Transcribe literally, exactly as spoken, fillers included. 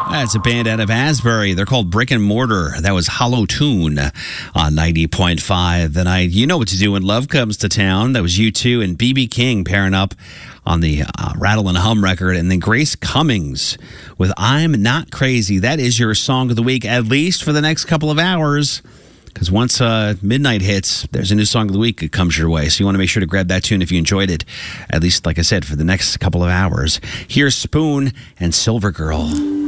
That's a band out of Asbury. They're called Brick and Mortar. That was Hollow Tune on ninety point five the night. You know what to do when love comes to town. That was U two and B B King pairing up on the uh, Rattle and Hum record. And then Grace Cummings with I'm Not Crazy. That is your song of the week, at least for the next couple of hours. Because once uh, midnight hits, there's a new song of the week that comes your way. So you want to make sure to grab that tune if you enjoyed it, at least, like I said, for the next couple of hours. Here's Spoon and Silver Girl.